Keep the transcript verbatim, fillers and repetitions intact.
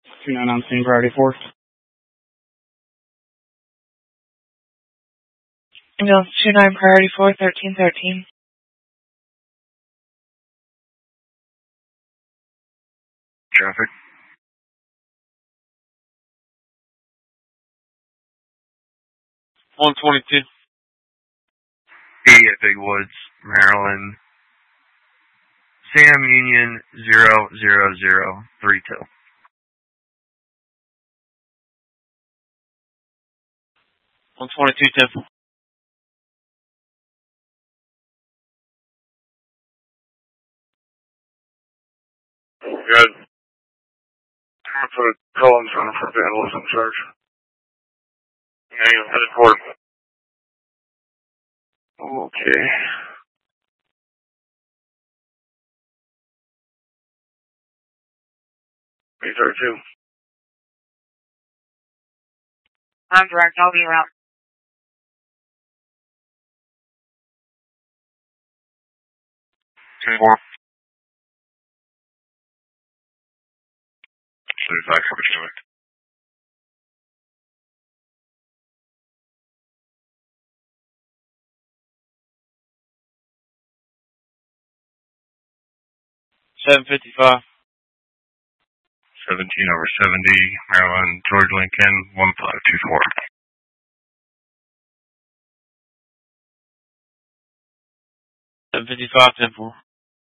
two nine on scene, priority four. Ambulance two nine, priority four, thirteen thirteen. Traffic. one twenty-two. B at Big Woods, Maryland. Sam Union zero zero zero three two. one twenty-two, Temple. Good. I'm going to put a call in front of for vandalism charge. Yeah, you're headed for it. Okay. three thirty-two. I'm direct, I'll be around. twenty-four. thirty-five, coverage to it. seven fifty-five. seventeen over seventy, Maryland, George Lincoln, one five two four. seven fifty-five, Temple.